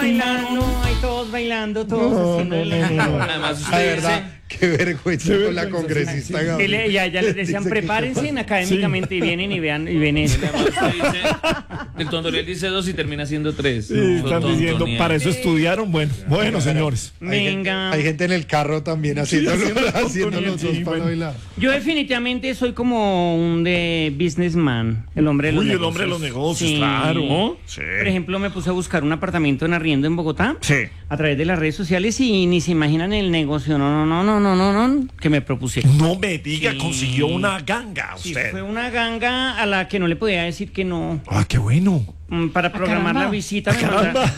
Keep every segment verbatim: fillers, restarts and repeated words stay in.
bailando, ahí todos bailando, todos No, haciendo no, no, no, no. Además, La usted verdad, dice, qué vergüenza con la congresista Y Gabriel. le- ya, ya les decían, Dice que- prepárense académicamente y vienen y vean y ven eso. además usted dice, el Tondoriel dice dos y termina siendo tres. Sí, No, están diciendo, tontonía. para eso estudiaron. Bueno, bueno, señores. Hay gente- Venga. Hay gente en el carro también haciendo, haciendo haciendo los dos sí, para bueno. bailar. Yo definitivamente soy como un de businessman, el hombre de los Uy, el negocios. hombre de los negocios, Sí. claro. Sí. Por ejemplo, me puse a buscar un apartamento en arriendo en Bogotá Sí. a través de las redes sociales y ni se imaginan el negocio, no, no, no, no, no, no, no, que me propuse. No me diga, Sí. consiguió una ganga Sí, usted. fue una ganga a la que no le podía decir que no. Ah, qué bueno. Mm, Para programar caramba. la visita me manda-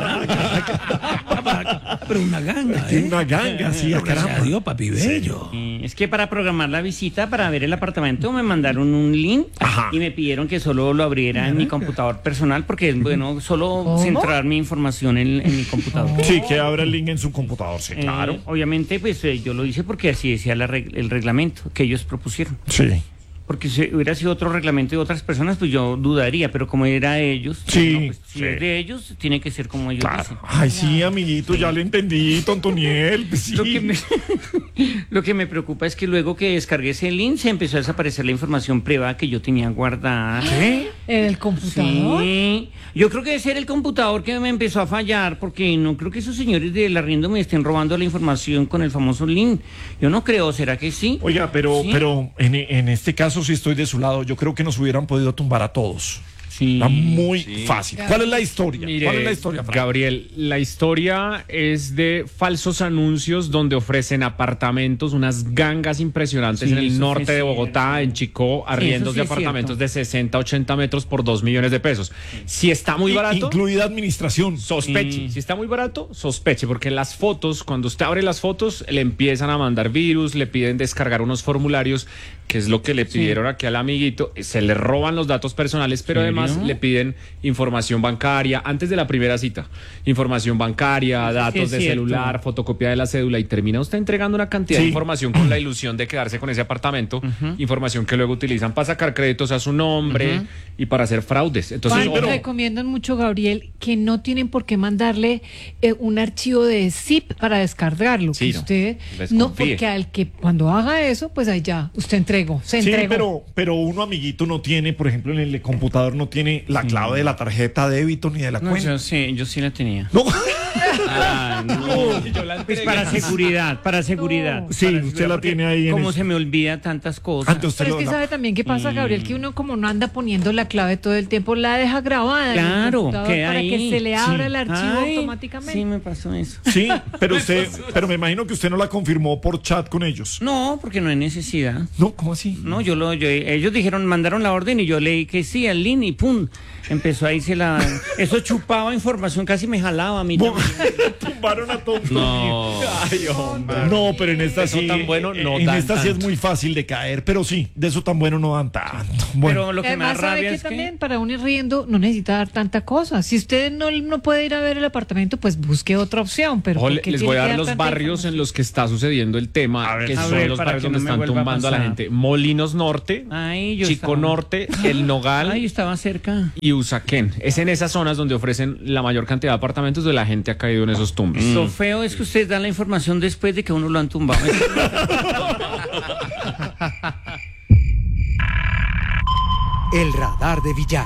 Pero una ganga, Tiene ¿eh? una ganga, sí, a Gracias a caramba. Dios, papi bello. Eh, Es que para programar la visita, para ver el apartamento, me mandaron un link Ajá. y me pidieron que solo lo abriera en mi computador personal porque es bueno solo ¿Cómo? centrar mi información en, en mi computador. Sí, que abra el link en su computador, sí, Eh, claro. obviamente, pues eh, yo lo hice porque así decía la reg- el reglamento que ellos propusieron. Sí. Porque si hubiera sido otro reglamento de otras personas, pues yo dudaría, pero como era de ellos, Sí, no, pues, si sí. es de ellos, tiene que ser como ellos dicen. Claro. Ay, sí, amiguito, ya le entendí, Tontoniel. Pues sí. Lo que, me, lo que me preocupa es que luego que descargué ese link se empezó a desaparecer la información privada que yo tenía guardada. ¿Qué? ¿En el computador? Sí, yo creo que debe ser el computador que me empezó a fallar, porque no creo que esos señores del arriendo me estén robando la información con el famoso link. Yo no creo, ¿será que sí? Oiga, pero, Sí. pero en, en este caso sí estoy de su lado. Yo creo que nos hubieran podido tumbar a todos. Sí. Está muy Sí. fácil. ¿Cuál es la historia? Mire, ¿Cuál es la historia, Fran? Gabriel, la historia es de falsos anuncios donde ofrecen apartamentos, unas gangas impresionantes Sí, en el eso sí norte es de cierto. Bogotá, en Chicó, arriendos sí de es apartamentos cierto. de sesenta, ochenta metros por dos millones de pesos. Si está muy I- barato, Incluida administración. sospeche. Sí. Si está muy barato, sospeche, porque las fotos, cuando usted abre las fotos, le empiezan a mandar virus, le piden descargar unos formularios, que es lo que le pidieron aquí al amiguito, se le roban los datos personales, pero ¿Serio? además le piden información bancaria antes de la primera cita, información bancaria, Eso sí datos es de cierto. celular, fotocopia de la cédula, y termina usted entregando una cantidad Sí. de información con la ilusión de quedarse con ese apartamento, información que luego utilizan para sacar créditos a su nombre y para hacer fraudes. Entonces, Juan, ojo. recomiendan mucho, Gabriel, que no tienen por qué mandarle eh, un archivo de zip para descargarlo. Sí, que no. usted Desconfíe. no, porque al que cuando haga eso, pues ahí ya, usted entregó, se Sí, entregó. pero, pero uno, amiguito, no tiene, por ejemplo, en el computador no tiene la clave de la tarjeta de débito ni de la No, cuenta. yo sí, yo sí la tenía. No. Ah, no. Pues para seguridad, para seguridad. No. Sí, Para usted seguridad, la porque tiene ahí en Como eso. se me olvida tantas cosas. Antes usted Pero es lo- que sabe también qué pasa, Gabriel, que uno como no anda poniendo la clave todo el tiempo, la deja grabada en el Claro, computador queda para ahí. que se le abra Sí. el archivo Ay, automáticamente. Sí, me pasó eso. Sí, pero usted, pero me imagino que usted no la confirmó por chat con ellos. No, porque no hay necesidad. No, ¿cómo así? No, yo lo, yo- ellos dijeron, mandaron la orden y yo leí que sí, al link y pum, empezó a irse la, eso chupaba información, casi me jalaba a mí también. Tumbaron a todos. No. Ay, hombre. No, pero en esta Eso sí. tan bueno no en dan esta sí es tanto. muy fácil de caer, pero sí, de eso tan bueno no dan tanto. Bueno, Pero lo que me da Además, sabe rabia que es también que... para uno ir riendo no necesita dar tanta cosa. Si usted no, no puede ir a ver el apartamento, pues busque otra opción. Pero Ojo, ¿por le- qué les tiene voy a que dar los tanta barrios en información? los que está sucediendo el tema, A ver. que A son ver, los para barrios que donde no me están vuelva a tumbando a la pasar. gente. Molinos Norte, Ay, yo Chico estaba- Norte, El Nogal Ay, estaba cerca. y Usaquén. Es en esas zonas donde ofrecen la mayor cantidad de apartamentos de la gente ha caído en esos tumbes. Lo feo es que ustedes dan la información después de que a uno lo han tumbado. El radar de Villar.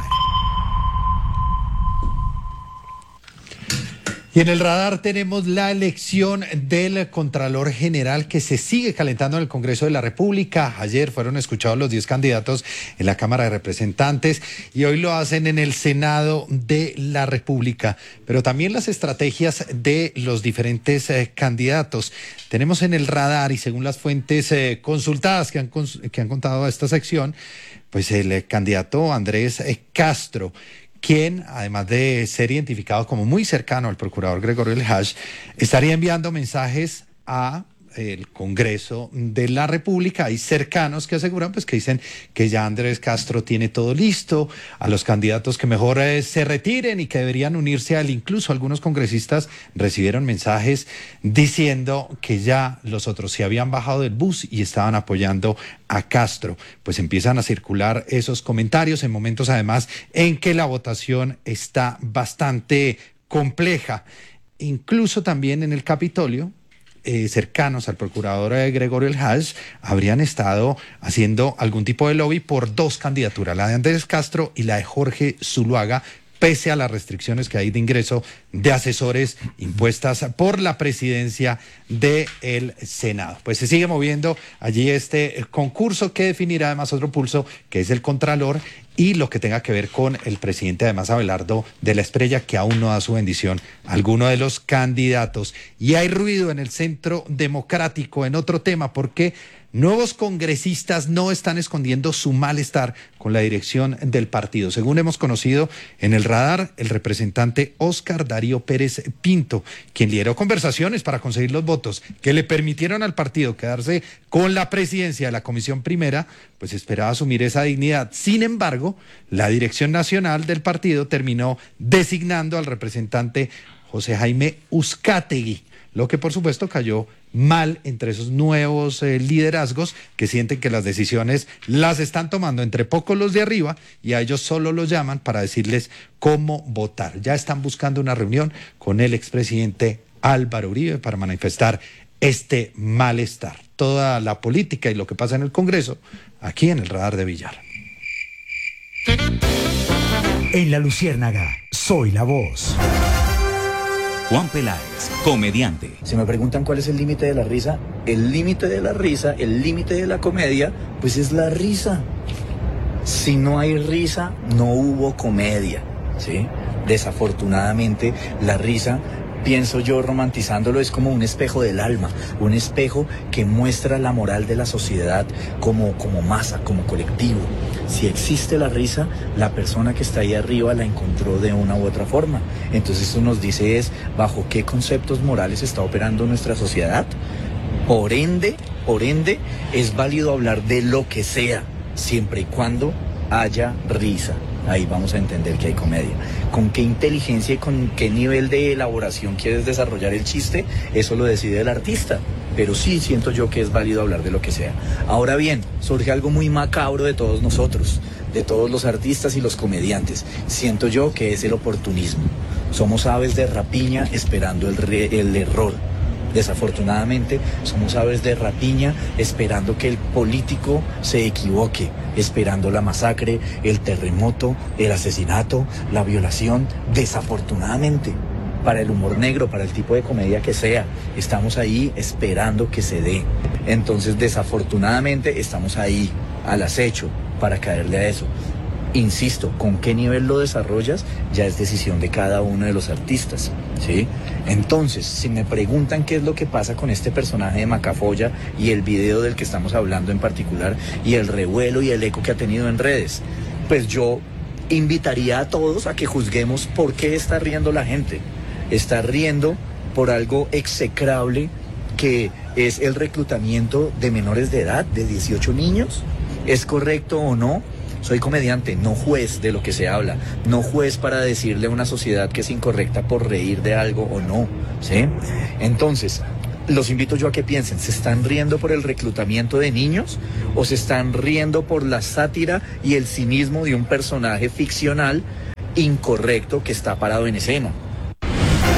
Y en el radar tenemos la elección del Contralor General que se sigue calentando en el Congreso de la República. Ayer fueron escuchados los diez candidatos en la Cámara de Representantes y hoy lo hacen en el Senado de la República. Pero también las estrategias de los diferentes eh, candidatos. Tenemos en el radar y según las fuentes eh, consultadas que han, cons- que han contado a esta sección, pues el eh, candidato Andrés eh, Castro, quien, además de ser identificado como muy cercano al procurador Gregorio Elhaj, estaría enviando mensajes a el Congreso de la República. Hay cercanos que aseguran, pues, que dicen que ya Andrés Castro tiene todo listo, a los candidatos que mejor eh, se retiren y que deberían unirse a él. Incluso algunos congresistas recibieron mensajes diciendo que ya los otros se habían bajado del bus y estaban apoyando a Castro. Pues empiezan a circular esos comentarios en momentos además en que la votación está bastante compleja. Incluso también en el Capitolio, eh, cercanos al procurador eh, Gregorio El Hajj, habrían estado haciendo algún tipo de lobby por dos candidaturas, la de Andrés Castro y la de Jorge Zuluaga, pese a las restricciones que hay de ingreso de asesores impuestas por la presidencia del Senado. Pues se sigue moviendo allí este concurso que definirá además otro pulso, que es el Contralor, y lo que tenga que ver con el presidente, además Abelardo de la Espriella, que aún no da su bendición a alguno de los candidatos. Y hay ruido en el Centro Democrático en otro tema, porque nuevos congresistas no están escondiendo su malestar con la dirección del partido. Según hemos conocido en el radar, el representante Óscar Darío Pérez Pinto, quien lideró conversaciones para conseguir los votos que le permitieron al partido quedarse con la presidencia de la Comisión Primera, pues esperaba asumir esa dignidad. Sin embargo, la dirección nacional del partido terminó designando al representante José Jaime Uzcategui, lo que por supuesto cayó mal entre esos nuevos eh, liderazgos que sienten que las decisiones las están tomando entre pocos los de arriba y a ellos solo los llaman para decirles cómo votar. Ya están buscando una reunión con el expresidente Álvaro Uribe para manifestar este malestar. Toda la política y lo que pasa en el Congreso, aquí en el Radar de Villar. En La Luciérnaga, soy la voz. Juan Peláez, comediante. Si me preguntan cuál es el límite de la risa, el límite de la risa, el límite de la comedia, pues es la risa. Si no hay risa, no hubo comedia, ¿sí? Desafortunadamente, la risa, pienso yo romantizándolo, es como un espejo del alma, un espejo que muestra la moral de la sociedad como, como masa, como colectivo. Si existe la risa, la persona que está ahí arriba la encontró de una u otra forma. Entonces eso nos dice es bajo qué conceptos morales está operando nuestra sociedad. Por ende, por ende, es válido hablar de lo que sea, siempre y cuando haya risa. Ahí vamos a entender que hay comedia. Con qué inteligencia y con qué nivel de elaboración quieres desarrollar el chiste, eso lo decide el artista. Pero sí siento yo que es válido hablar de lo que sea. Ahora bien, surge algo muy macabro de todos nosotros, de todos los artistas y los comediantes. Siento yo que es el oportunismo. Somos aves de rapiña esperando el, re- el error. Desafortunadamente, somos aves de rapiña esperando que el político se equivoque, esperando la masacre, el terremoto, el asesinato, la violación. Desafortunadamente, para el humor negro, para el tipo de comedia que sea, estamos ahí esperando que se dé. Entonces, desafortunadamente, estamos ahí al acecho para caerle a eso. Insisto, con qué nivel lo desarrollas ya es decisión de cada uno de los artistas, ¿sí? Entonces, si me preguntan qué es lo que pasa con este personaje de Macafolla y el video del que estamos hablando en particular y el revuelo y el eco que ha tenido en redes, pues yo invitaría a todos a que juzguemos por qué está riendo la gente. Está riendo por algo execrable que es el reclutamiento de menores de edad, de dieciocho niños. ¿Es correcto o no? Soy comediante, no juez de lo que se habla, no juez para decirle a una sociedad que es incorrecta por reír de algo o no, ¿sí? Entonces, los invito yo a que piensen, ¿se están riendo por el reclutamiento de niños o se están riendo por la sátira y el cinismo de un personaje ficcional incorrecto que está parado en escena?